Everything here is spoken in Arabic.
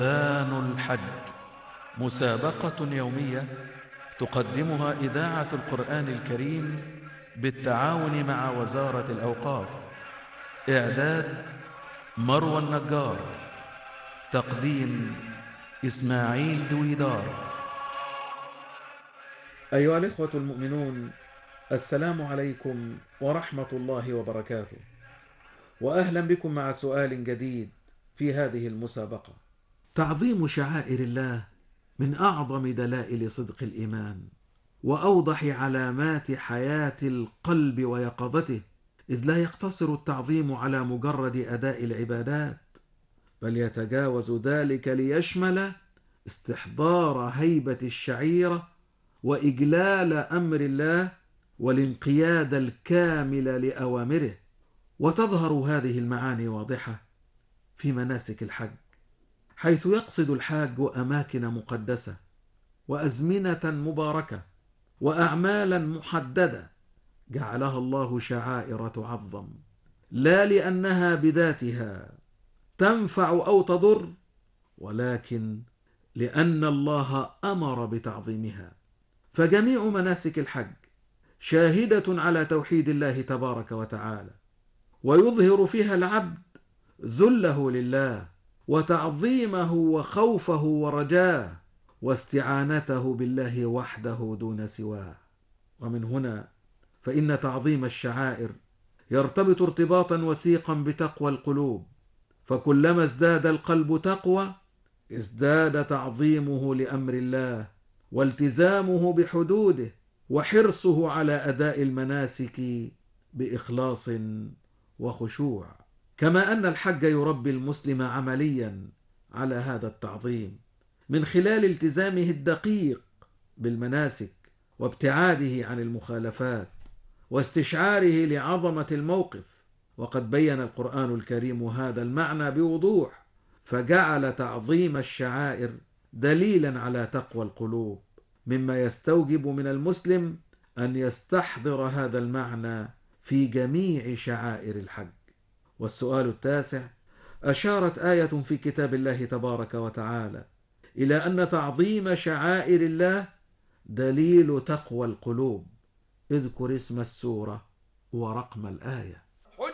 آن الحج، مسابقة يومية تقدمها إذاعة القرآن الكريم بالتعاون مع وزارة الأوقاف. إعداد مروى النجار، تقديم إسماعيل دويدار. أيها الإخوة المؤمنون، السلام عليكم ورحمة الله وبركاته، وأهلا بكم مع سؤال جديد في هذه المسابقة. تعظيم شعائر الله من أعظم دلائل صدق الإيمان وأوضح علامات حياة القلب ويقظته، إذ لا يقتصر التعظيم على مجرد أداء العبادات، بل يتجاوز ذلك ليشمل استحضار هيبة الشعيرة وإجلال أمر الله والانقياد الكامل لأوامره. وتظهر هذه المعاني واضحة في مناسك الحج، حيث يقصد الحاج أماكن مقدسة وأزمنة مباركة وأعمالا محددة جعلها الله شعائر تعظم، لا لأنها بذاتها تنفع أو تضر، ولكن لأن الله أمر بتعظيمها. فجميع مناسك الحج شاهدة على توحيد الله تبارك وتعالى، ويظهر فيها العبد ذله لله وتعظيمه وخوفه ورجاه واستعانته بالله وحده دون سواه. ومن هنا فإن تعظيم الشعائر يرتبط ارتباطا وثيقا بتقوى القلوب، فكلما ازداد القلب تقوى ازداد تعظيمه لأمر الله والتزامه بحدوده وحرصه على أداء المناسك بإخلاص وخشوع. كما أن الحج يربي المسلم عمليا على هذا التعظيم من خلال التزامه الدقيق بالمناسك وابتعاده عن المخالفات واستشعاره لعظمة الموقف. وقد بين القرآن الكريم هذا المعنى بوضوح، فجعل تعظيم الشعائر دليلا على تقوى القلوب، مما يستوجب من المسلم أن يستحضر هذا المعنى في جميع شعائر الحج. والسؤال التاسع: أشارت آية في كتاب الله تبارك وتعالى إلى أن تعظيم شعائر الله دليل تقوى القلوب. اذكر اسم السورة ورقم الآية.